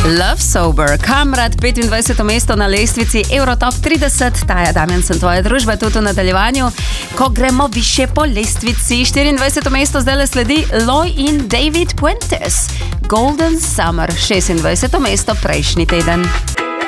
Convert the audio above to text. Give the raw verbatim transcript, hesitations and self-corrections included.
Love Sober, Kamrat, petindvajseto mesto na lestvici Eurotop trideset. Taja, Damjan, sem tvoja družba tudi v nadaljevanju. Ko gremo više po lestvici, štiriindvajseto mesto zdaj le sledi Loi in David Puentes. Golden Summer, šestindvajseto mesto prejšnji teden.